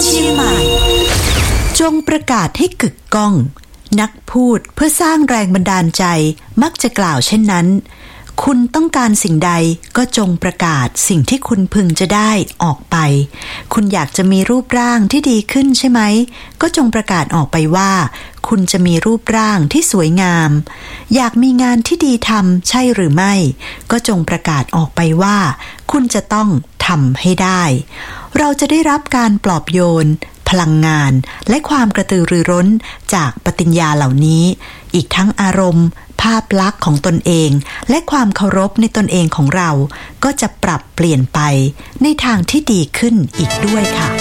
เชียงใหม่จงประกาศให้กึกก้องนักพูดเพื่อสร้างแรงบันดาลใจมักจะกล่าวเช่นนั้นคุณต้องการสิ่งใดก็จงประกาศสิ่งที่คุณพึงจะได้ออกไปคุณอยากจะมีรูปร่างที่ดีขึ้นใช่ไหมก็จงประกาศออกไปว่าคุณจะมีรูปร่างที่สวยงามอยากมีงานที่ดีทำใช่หรือไม่ก็จงประกาศออกไปว่าคุณจะต้องทำให้ได้เราจะได้รับการปลอบโยนพลังงานและความกระตือรือร้นจากปฏิญญาเหล่านี้อีกทั้งอารมณ์ภาพลักษณ์ของตนเองและความเคารพในตนเองของเราก็จะปรับเปลี่ยนไปในทางที่ดีขึ้นอีกด้วยค่ะ